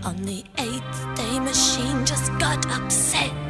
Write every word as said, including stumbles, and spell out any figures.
On the eighth day, machine just got upset.